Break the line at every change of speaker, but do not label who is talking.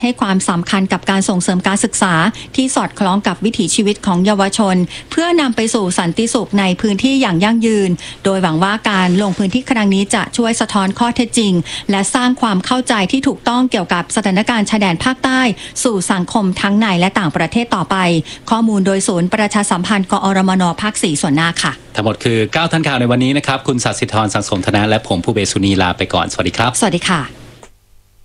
ให้ความสำคัญกับการส่งเสริมการศึกษาที่สอดคล้องกับวิถีชีวิตของเยาวชนเพื่อนำไปสู่สันติสุขในพื้นที่อย่างยั่งยืนโดยหวังว่าการลงพื้นที่ครั้งนี้จะช่วยสะท้อนข้อเท็จจริงและสร้างความเข้าใจที่ถูกต้องเกี่ยวกับสถานการณ์ชายแดนภาคใต้สู่สังคมทั้งในและต่างประเทศต่อไปข้อมูลโดยศูนย์ประชาสัมพันธ์กอรมนภาค 4 ส่วนหน้าค่ะ
ทั้งหมดคือ9ทันข่าวในวันนี้นะครับคุณศศิธร สังสมธนะและผมผู้เบสุนีลาไปก่อนสวัสดีครับ
สวัสดีค่ะ